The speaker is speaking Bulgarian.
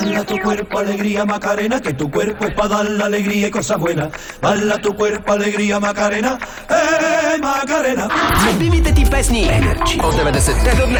Bala tu cuerpo, alegría, Macarena, que tu cuerpo es para dar la alegría y cosas buenas. Bala tu cuerpo, alegría, Macarena, Macarena. Любимите ти песни Energy от 97 до днес.